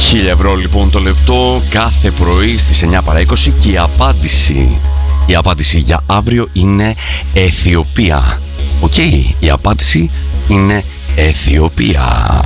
1.000 € λοιπόν το λεπτό κάθε πρωί στις 9 παρά 20 και η απάντηση για αύριο είναι Αιθιοπία. Οκ, η απάντηση είναι Αιθιοπία.